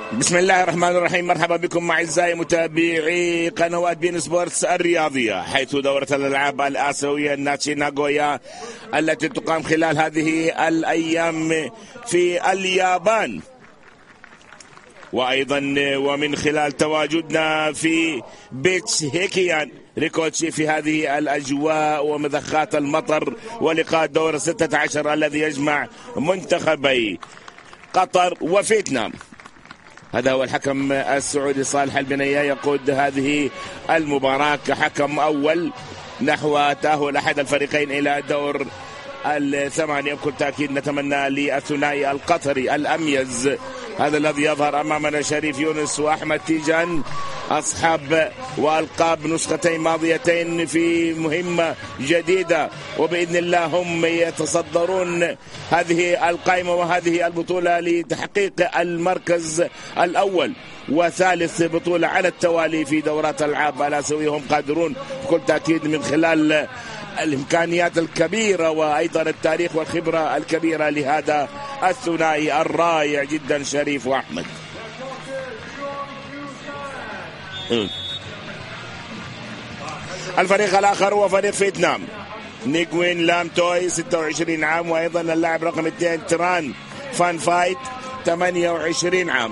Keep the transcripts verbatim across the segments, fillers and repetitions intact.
بسم الله الرحمن الرحيم. مرحبا بكم أعزائي متابعي قنوات بين سبورتس الرياضية، حيث دورة الألعاب الآسيوية ناتشي ناغويا التي تقام خلال هذه الأيام في اليابان، وأيضا ومن خلال تواجدنا في بيتش هيكيان ريكوتشي في هذه الأجواء ومضخات المطر، ولقاء دور ستة عشر الذي يجمع منتخبي قطر وفيتنام. هذا هو الحكم السعودي صالح البنية يقود هذه المباراة كحكم أول نحو تأهل أحد الفريقين إلى دور الثمانية. بكل تأكيد نتمنى للثنائي القطري الأميز هذا الذي يظهر أمامنا شريف يونس وأحمد تيجان، أصحاب وألقاب نسختين ماضيتين في مهمة جديدة، وبإذن الله هم يتصدرون هذه القائمة وهذه البطولة لتحقيق المركز الأول وثالث بطولة على التوالي في دورات الألعاب الآسيوية. هم قادرون بكل تأكيد من خلال الإمكانيات الكبيرة وأيضا التاريخ والخبرة الكبيرة لهذا الثنائي الرائع جدا شريف وأحمد. الفريق الآخر هو فريق فيتنام، نيغوين لام توي ستة وعشرين عام، وأيضا اللاعب رقم اثنين تران فان فايت ثمانية وعشرين عام.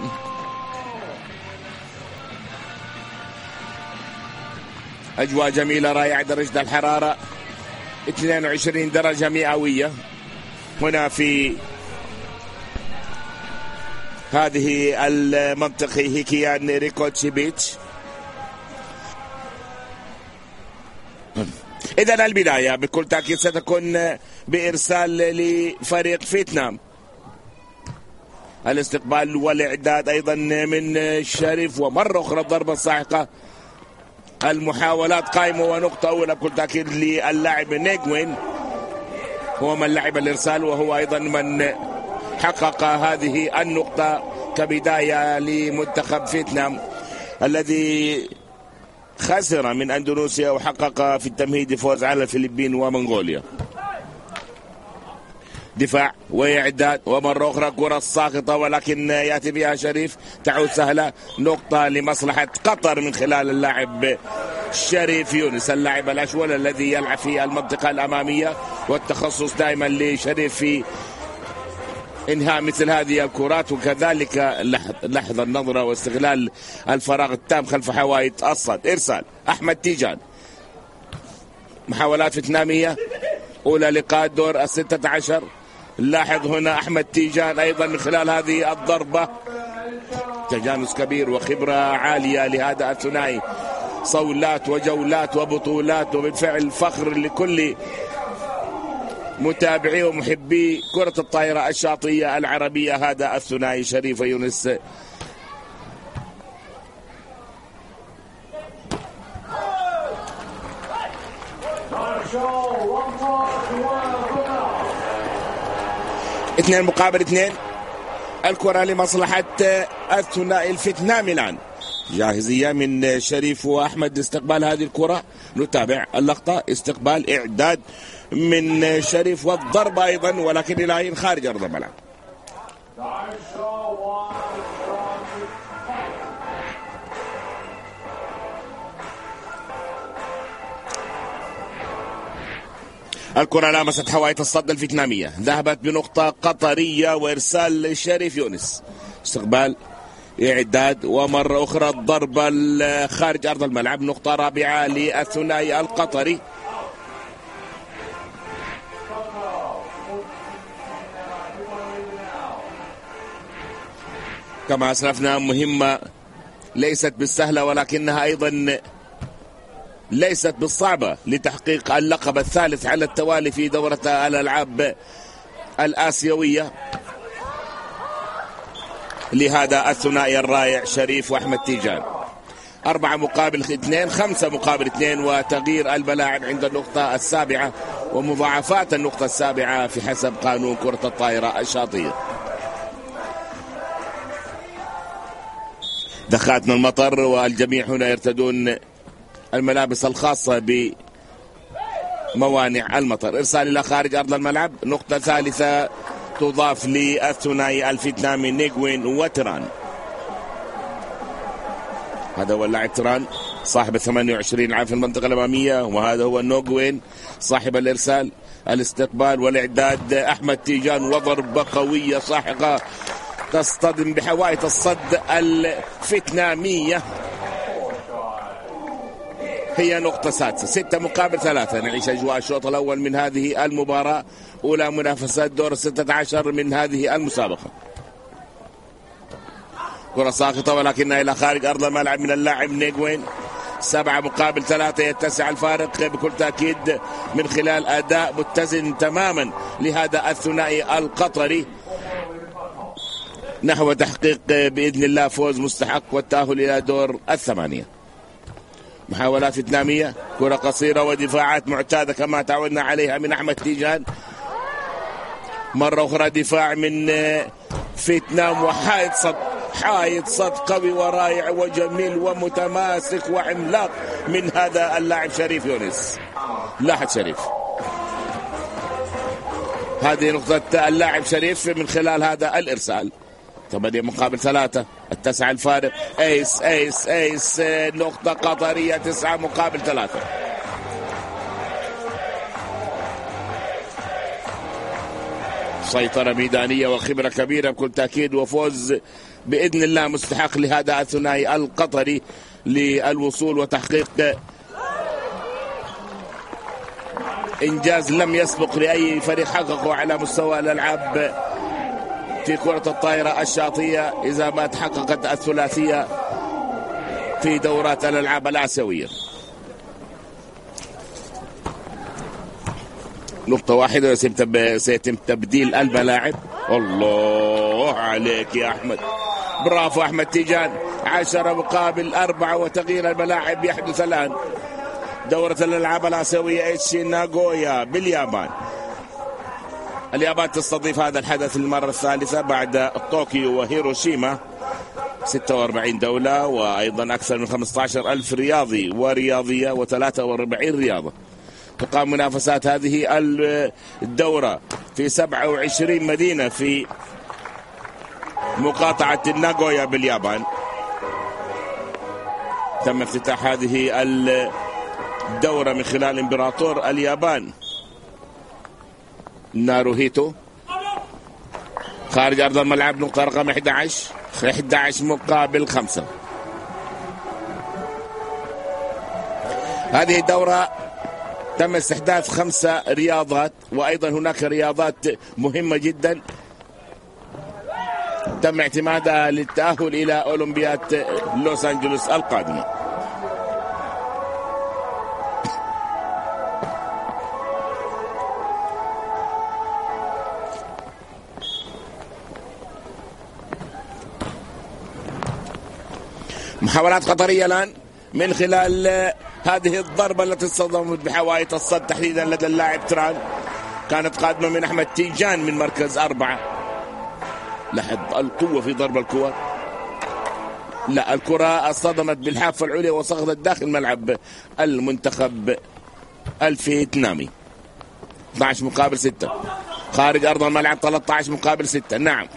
أجواء جميلة رائعة، درجة الحرارة اثنين وعشرين درجة مئوية هنا في هذه المنطقة هيكيان ريكوتشي بيتش. إذن البداية بكل تأكيد ستكون بإرسال لفريق فيتنام. الاستقبال والإعداد أيضا من شريف، ومرة أخرى الضربة الصاعقة. المحاولات قائمة ونقطة أولى بكل تأكيد للاعب نيغوين، هو من لعب الإرسال وهو أيضا من حقق هذه النقطة كبداية لمنتخب فيتنام الذي خسر من أندونيسيا وحقق في التمهيد فوز على الفلبين ومنغوليا. دفاع وإعداد، ومرة أخرى كرة ساقطة ولكن يأتي بها شريف تعود سهلة. نقطة لمصلحة قطر من خلال اللاعب شريف يونس، اللاعب الأشول الذي يلعب في المنطقة الأمامية، والتخصص دائما لشريف في إنهاء مثل هذه الكرات، وكذلك لحظ النظرة واستغلال الفراغ التام خلف حوائط الصد. إرسال أحمد تيجان، محاولات فيتنامية أولى لقاء دور الستة عشر. لاحظ هنا أحمد تيجان أيضا من خلال هذه الضربة تجانس كبير وخبرة عالية لهذا الثنائي، صولات وجولات وبطولات، وبالفعل فخر لكل متابعي ومحبي كرة الطائرة الشاطئية العربية هذا الثنائي شريف يونس. اثنين مقابل اثنين، الكرة لمصلحة الثنائي الفيتنامي الآن. جاهزية من شريف وأحمد لاستقبال هذه الكرة. نتابع اللقطة، استقبال إعداد من شريف والضربة أيضا، ولكن إلى خارج أرض الملعب. الكرة لامست حوائط الصد الفيتنامية، ذهبت بنقطة قطرية وإرسال شريف يونس. استقبال إعداد، ومرة أخرى الضربة خارج أرض الملعب. نقطة رابعة للثنائي القطري. كما أسلفنا مهمة ليست بالسهلة، ولكنها أيضا ليست بالصعبة لتحقيق اللقب الثالث على التوالي في دورة الألعاب الآسيوية لهذا الثنائي الرائع شريف وأحمد تيجان. أربعة مقابل اثنين، خمسة مقابل اثنين، وتغيير الملاعب عند النقطة السابعة ومضاعفات النقطة السابعة في حسب قانون كرة الطائرة الشاطئية. دخاتنا المطر والجميع هنا يرتدون الملابس الخاصة بموانع المطر. إرسال إلى خارج أرض الملعب. نقطة ثالثة تضاف للثنائي الفيتنامي نيغوين وتران. هذا هو اللاعب تران صاحب ثمانية وعشرين عام في المنطقة الأمامية، وهذا هو نوغوين صاحب الإرسال. الاستقبال والإعداد أحمد تيجان، وضربة قوية ساحقة تصطدم بحوائط الصد الفيتنامية. هي نقطة سادسة، ستة مقابل ثلاثة. نعيش أجواء الشوط الأول من هذه المباراة، أولى منافسات دور الستة عشر من هذه المسابقة. كرة ساقطة ولكنها إلى خارج أرض الملعب من اللاعب نيغوين. سبعة مقابل ثلاثة، يتسع الفارق بكل تأكيد من خلال أداء متزن تماما لهذا الثنائي القطري نحو تحقيق بإذن الله فوز مستحق والتأهل إلى دور الثمانية. محاولات فيتنامية، كرة قصيرة ودفاعات معتادة كما تعودنا عليها من أحمد تيجان. مرة أخرى دفاع من فيتنام وحائط صد، حائط صد قوي ورائع وجميل ومتماسك وعملاق من هذا اللاعب شريف يونس. لاحظ شريف، هذه نقطة اللاعب شريف من خلال هذا الإرسال. ثمانية مقابل ثلاثة، اتسع الفارق. ايس ايس ايس نقطة قطرية. تسعة مقابل ثلاثة. سيطرة ميدانية وخبرة كبيرة بكل تأكيد، وفوز بإذن الله مستحق لهذا الثنائي القطري للوصول وتحقيق إنجاز لم يسبق لأي فريق حققه على مستوى الألعاب في كرة الطائرة الشاطئية إذا ما تحققت الثلاثية في دورات الألعاب الآسيوية. نقطة واحدة سيتم تبديل الملاعب. الله عليك يا أحمد، برافو أحمد تيجان. عشرة مقابل أربعة وتغيير الملاعب يحدث الآن. دورة الألعاب الآسيوية إيتشي ناغويا باليابان. اليابان تستضيف هذا الحدث للمرة الثالثة بعد طوكيو وهيروشيما. ستة وأربعين دولة وأيضا أكثر من خمسة عشر ألف رياضي ورياضية وثلاثة وأربعين رياضة. تقام منافسات هذه الدورة في سبعة وعشرين مدينة في مقاطعة ناغويا باليابان. تم افتتاح هذه الدورة من خلال إمبراطور اليابان ناروهيتو. خارج أرض الملعب نقطة رقم أحد عشر، أحد عشر مقابل خمسة. هذه الدورة تم استحداث خمسة رياضات، وأيضا هناك رياضات مهمة جدا تم اعتمادها للتأهل إلى أولمبياد لوس أنجلوس القادمة. محاولات قطرية الآن من خلال هذه الضربة التي اصطدمت بحوائط الصد تحديدا لدى اللاعب تران. كانت قادمة من أحمد تيجان من مركز أربعة. لاحظ القوة في ضرب الكرة. لا، الكرة اصطدمت بالحافة العليا وسقطت داخل ملعب المنتخب الفيتنامي. اثني عشر مقابل ستة. خارج أرض الملعب ثلاثة عشر مقابل ستة. نعم،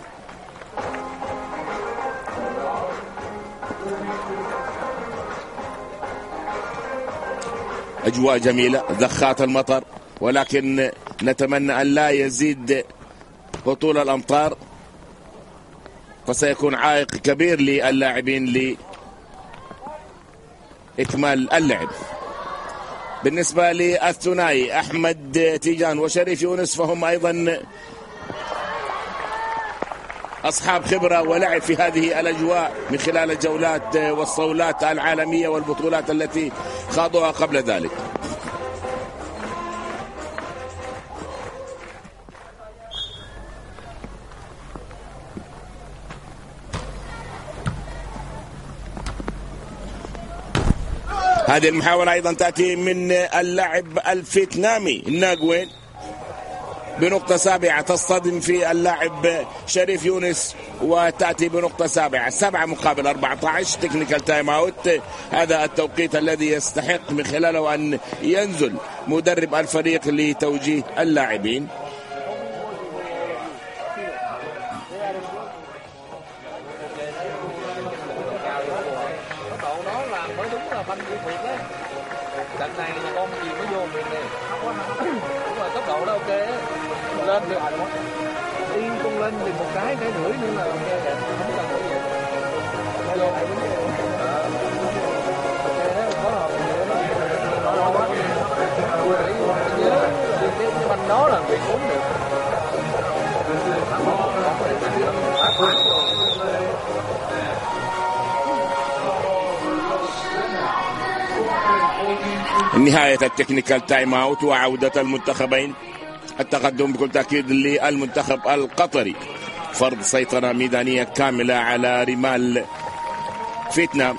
أجواء جميلة، ذخات المطر، ولكن نتمنى أن لا يزيد هطول الأمطار فسيكون عائق كبير للاعبين لإكمال اللعب. بالنسبة للثنائي أحمد تيجان وشريف يونس فهم أيضا أصحاب خبرة ولعب في هذه الأجواء من خلال الجولات والصولات العالمية والبطولات التي خاضوها قبل ذلك. هذه المحاولة أيضا تأتي من اللاعب الفيتنامي ناغوين بنقطة سابعة، تصطدم في اللاعب شريف يونس وتأتي بنقطة سابعة. سبعة مقابل أربعة عشر. تكنيكال تايم اوت، هذا التوقيت الذي يستحق من خلاله أن ينزل مدرب الفريق لتوجيه اللاعبين. lên được đi con lên được một cái cái rưỡi nữa là ok rồi, không cần nữa vậy. Đây là lại vấn đề có hợp nữa đó, đó quá. Nhớ cái cái banh đó là bị uống được. نهاية التكنيكال تايم اوت وعودة المنتخبين. التقدم بكل تأكيد للمنتخب القطري، فرض سيطرة ميدانية كاملة على رمال فيتنام.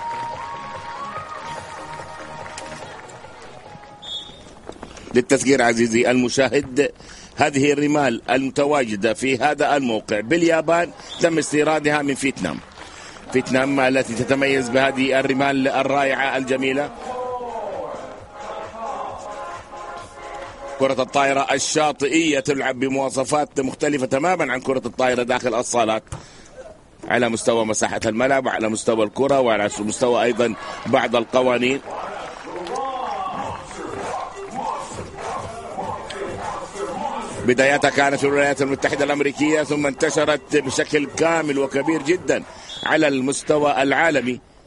للتذكير عزيزي المشاهد، هذه الرمال المتواجدة في هذا الموقع باليابان تم استيرادها من فيتنام. فيتنام التي تتميز بهذه الرمال الرائعة الجميلة. كرة الطائرة الشاطئية تلعب بمواصفات مختلفة تماما عن كرة الطائرة داخل الصالات، على مستوى مساحة الملعب وعلى مستوى الكرة وعلى مستوى أيضا بعض القوانين. بدايتها كانت في الولايات المتحدة الأمريكية، ثم انتشرت بشكل كامل وكبير جدا على المستوى العالمي.